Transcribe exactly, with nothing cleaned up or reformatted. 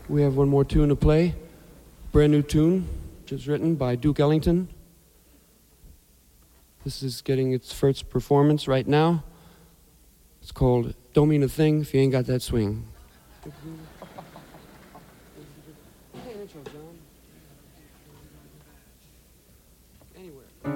We have one more tune to play. Brand new tune, which is written by Duke Ellington. This is getting its first performance right now. It's called Don't Mean a Thing If You Ain't Got That Swing. Anywhere.